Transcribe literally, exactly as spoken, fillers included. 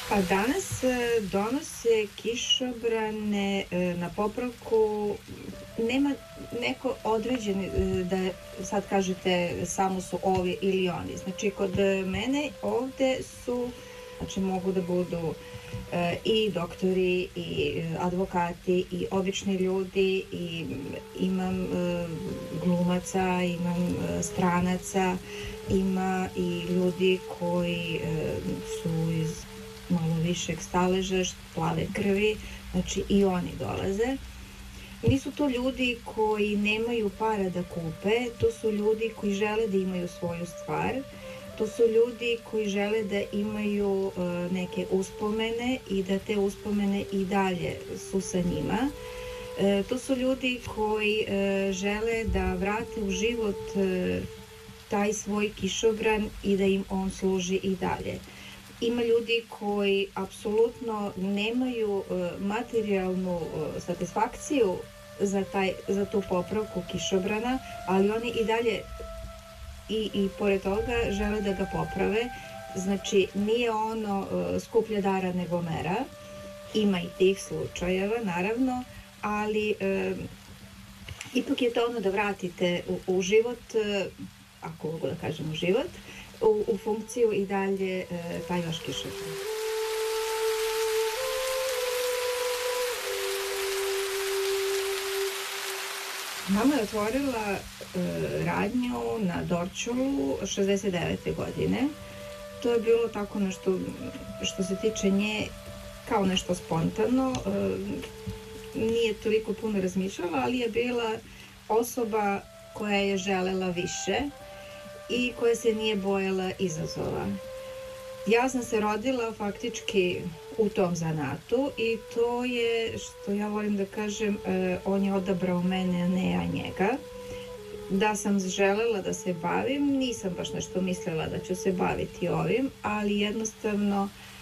Pa danas e, donose kišobrane e, na popravku, nema neko određeni e, da sad kažete samo su ovi ili oni. Znači kod mene ovde su, znači mogu da budu e, i doktori i advokati i obični ljudi i imam e, glumaca, imam e, stranaca, ima i ljudi koji e, su iz malo višeg staleža, plave krvi, znači i oni dolaze. Nisu to ljudi koji nemaju para da kupe, to su ljudi koji žele da imaju svoju stvar, to su ljudi koji žele da imaju uh, neke uspomene i da te uspomene i dalje su sa njima. E, to su ljudi koji e, žele da vrate u život e, taj svoj kišobran i da im on služi i dalje. Ima ljudi koji apsolutno nemaju e, materijalnu e, satisfakciju za, taj, za tu popravku kišobrana, ali oni i dalje i, i pored toga žele da ga poprave. Znači, nije ono e, skuplja dara nego mera. Ima i tih slučajeva, naravno, ali e, ipak je to ono da vratite u, u život, e, ako mogu da kažem u život, u, u funkciju i dalje e, taj vaš kišobran. Mama je otvorila e, radnju na Dorćolu šezdeset devete godine. To je bilo tako nešto što se tiče nje kao nešto spontano. E, nije toliko puno razmišljala, ali je bila osoba koja je želela više i koja se nije bojala izazova. Ja sam se rodila faktički u tom zanatu i to je, što ja volim da kažem, eh, on je odabrao mene, a ne ja njega. Da sam želela da se bavim, nisam baš nešto mislila da ću se baviti ovim, ali jednostavno